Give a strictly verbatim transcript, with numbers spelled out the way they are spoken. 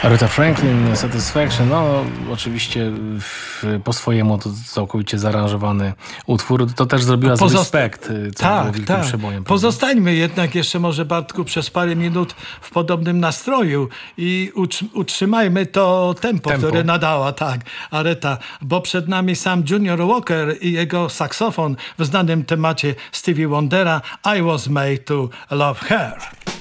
Aretha Franklin, Satisfaction, no oczywiście w, po swojemu to całkowicie zaaranżowany utwór. To też zrobiła z Pozosta- Respect, co tak, było wielkim tak. przebojem. Pozostańmy jednak jeszcze może, Bartku, przez parę minut w podobnym nastroju i utr- utrzymajmy to tempo, Tempo. które nadała, tak, Aretha, bo przed nami sam Junior Walker i jego saksofon w znanym temacie Stevie Wondera I Was Made to Love Her.